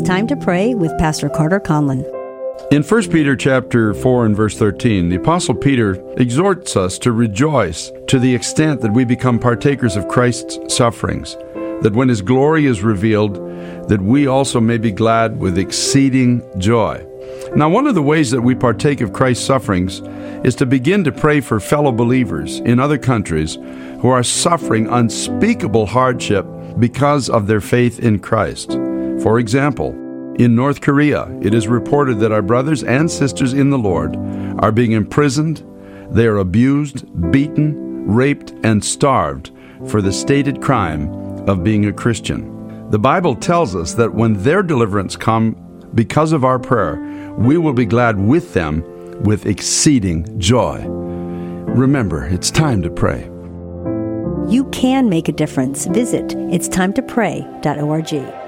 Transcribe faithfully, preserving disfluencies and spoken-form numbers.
Time to Pray with Pastor Carter Conlon. In First Peter chapter four and verse thirteen, the Apostle Peter exhorts us to rejoice to the extent that we become partakers of Christ's sufferings, that when His glory is revealed, that we also may be glad with exceeding joy. Now, one of the ways that we partake of Christ's sufferings is to begin to pray for fellow believers in other countries who are suffering unspeakable hardship because of their faith in Christ. For example, in North Korea, it is reported that our brothers and sisters in the Lord are being imprisoned, they are abused, beaten, raped, and starved for the stated crime of being a Christian. The Bible tells us that when their deliverance comes because of our prayer, we will be glad with them with exceeding joy. Remember, it's time to pray. You can make a difference. Visit its time to pray dot org.